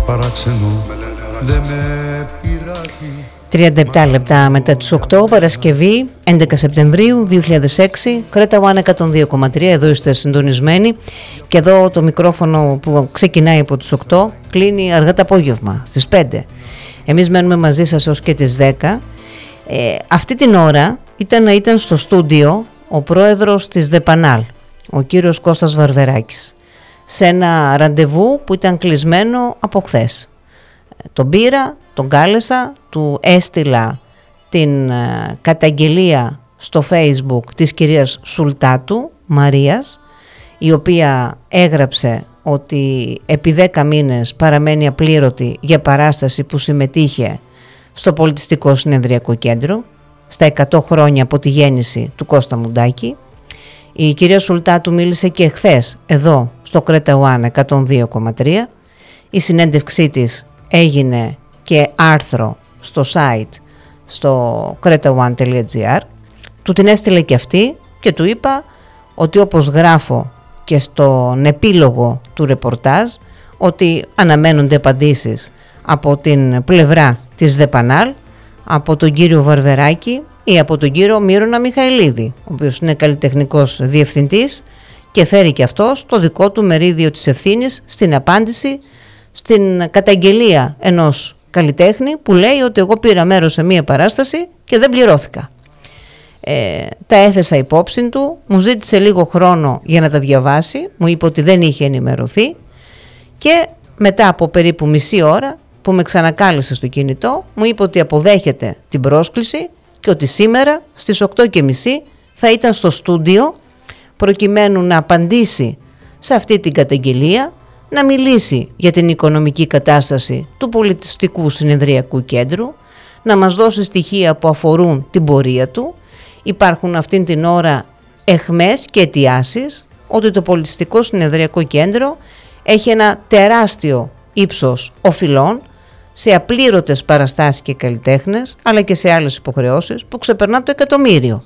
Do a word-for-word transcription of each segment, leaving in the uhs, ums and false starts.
παράξενο, δεν με πειράζει. τριάντα επτά λεπτά μετά τις οκτώ, Παρασκευή έντεκα Σεπτεμβρίου δύο χιλιάδες έξι, Κρέτα One εκατόν δύο κόμμα τρία, εδώ είστε συντονισμένοι και εδώ το μικρόφωνο που ξεκινάει από τις οκτώ κλείνει αργά το απόγευμα στις πέντε. Εμείς μένουμε μαζί σας έως και τις δέκα. Ε, αυτή την ώρα ήταν, ήταν στο στούντιο ο πρόεδρος της ΔΕΠΑΝΑΛ, ο κύριος Κώστας Βαρβεράκης, σε ένα ραντεβού που ήταν κλεισμένο από χθες. Τον πήρα, τον κάλεσα, του έστειλα την uh, καταγγελία στο Facebook της κυρίας Σουλτάτου Μαρίας, η οποία έγραψε ότι επί δέκα μήνες παραμένει απλήρωτη για παράσταση που συμμετείχε στο Πολιτιστικό Συνεδριακό Κέντρο στα εκατό χρόνια από τη γέννηση του Κώστα Μουντάκη. Η κυρία Σουλτάτου μίλησε και χθες εδώ στο Κρέτα One εκατόν δύο κόμμα τρία. Η συνέντευξή της έγινε και άρθρο στο site στο κρέτα one τελεία gr. Του την έστειλε και αυτή και του είπα ότι, όπως γράφω και στον επίλογο του ρεπορτάζ, ότι αναμένονται απαντήσεις από την πλευρά της ΔΕΠΑΝΑΛ, από τον κύριο Βαρβεράκη ή από τον κύριο Μύρονα Μιχαηλίδη, ο οποίος είναι καλλιτεχνικός διευθυντής και φέρει και αυτός το δικό του μερίδιο της ευθύνης στην απάντηση στην καταγγελία ενός καλλιτέχνη που λέει ότι εγώ πήρα μέρος σε μία παράσταση και δεν πληρώθηκα. Ε, τα έθεσα υπόψη του, μου ζήτησε λίγο χρόνο για να τα διαβάσει, μου είπε ότι δεν είχε ενημερωθεί και μετά από περίπου μισή ώρα που με ξανακάλεσε στο κινητό, μου είπε ότι αποδέχεται την πρόσκληση και ότι σήμερα στις οκτώ και μισή θα ήταν στο στούντιο προκειμένου να απαντήσει σε αυτή την καταγγελία, να μιλήσει για την οικονομική κατάσταση του Πολιτιστικού Συνεδριακού Κέντρου, να μας δώσει στοιχεία που αφορούν την πορεία του. Υπάρχουν αυτήν την ώρα εχμές και αιτιάσεις ότι το Πολιτιστικό Συνεδριακό Κέντρο έχει ένα τεράστιο ύψος οφειλών σε απλήρωτες παραστάσεις και καλλιτέχνες, αλλά και σε άλλες υποχρεώσεις που ξεπερνά το εκατομμύριο.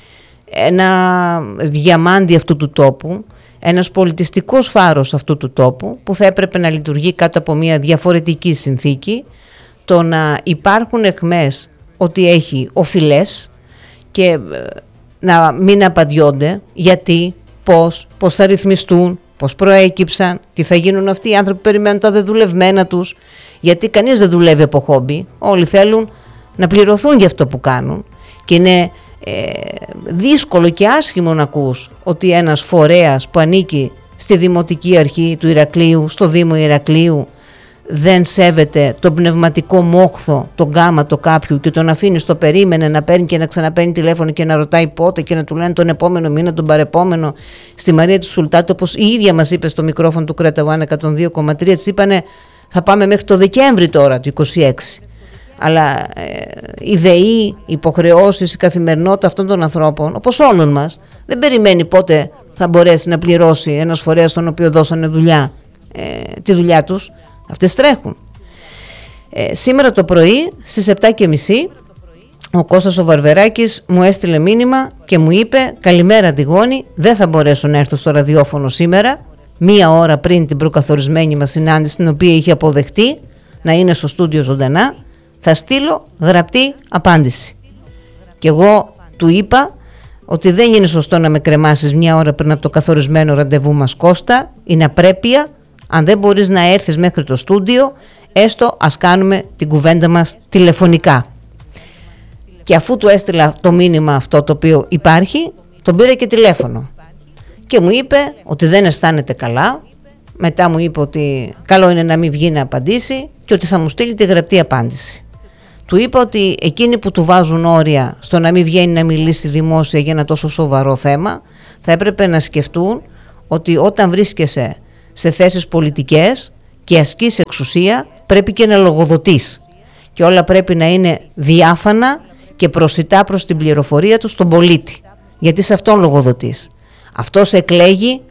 Ένα διαμάντι αυτού του τόπου, ένας πολιτιστικός φάρος αυτού του τόπου που θα έπρεπε να λειτουργεί κάτω από μια διαφορετική συνθήκη, το να υπάρχουν εχμές ότι έχει οφειλές και να μην απαντιόνται γιατί, πώς, πώς θα ρυθμιστούν, πώς προέκυψαν, τι θα γίνουν αυτοί οι άνθρωποι που περιμένουν τα δεδουλευμένα τους, γιατί κανείς δεν δουλεύει από χόμπι, όλοι θέλουν να πληρωθούν για αυτό που κάνουν και είναι Ε, δύσκολο και άσχημο να ακούς ότι ένας φορέας που ανήκει στη Δημοτική Αρχή του Ηρακλείου, στο Δήμο Ηρακλείου, δεν σέβεται τον πνευματικό μόχθο, τον γάματο κάποιου και τον αφήνει στο περίμενε να παίρνει και να ξαναπαίρνει τηλέφωνο και να ρωτάει πότε και να του λένε τον επόμενο μήνα, τον παρεπόμενο. Στη Μαρία τη Σουλτάτου, όπως η ίδια μας είπε στο μικρόφωνο του Κρέτα One εκατόν δύο κόμμα τρία, της είπανε θα πάμε μέχρι το Δεκέμβρη τώρα του είκοσι έξι. Αλλά ε, η ΔΕΗ, οι υποχρεώσεις, η καθημερινότητα αυτών των ανθρώπων, όπως όλων μας, δεν περιμένει πότε θα μπορέσει να πληρώσει ένας φορέας στον οποίο δώσανε δουλειά, ε, τη δουλειά τους. Αυτές τρέχουν. Ε, σήμερα το πρωί στις επτά και μισή ο Κώστας ο Βαρβεράκης μου έστειλε μήνυμα και μου είπε «Καλημέρα Αντιγόνη, δεν θα μπορέσω να έρθω στο ραδιόφωνο σήμερα, μία ώρα πριν την προκαθορισμένη μας συνάντηση, την οποία είχε αποδεχτεί να είναι στο στούντιο ζωντανά. Θα στείλω γραπτή απάντηση». Και εγώ του είπα ότι δεν είναι σωστό να με κρεμάσεις μια ώρα πριν από το καθορισμένο ραντεβού μας, Κώστα. Είναι απρέπεια. Αν δεν μπορείς να έρθεις μέχρι το στούντιο, έστω ας κάνουμε την κουβέντα μας τηλεφωνικά. Και αφού του έστειλα το μήνυμα αυτό το οποίο υπάρχει, τον πήρα και τηλέφωνο και μου είπε ότι δεν αισθάνεται καλά. Μετά μου είπε ότι καλό είναι να μην βγει να απαντήσει και ότι θα μου στείλει τη γραπτή απάντηση. Του είπα ότι εκείνοι που του βάζουν όρια στο να μην βγαίνει να μιλήσει δημόσια για ένα τόσο σοβαρό θέμα, θα έπρεπε να σκεφτούν ότι όταν βρίσκεσαι σε θέσεις πολιτικές και ασκείς εξουσία, πρέπει και να λογοδοτείς. Και όλα πρέπει να είναι διάφανα και προσιτά προς την πληροφορία του στον πολίτη. Γιατί σε αυτόν λογοδοτείς. Αυτός εκλέγει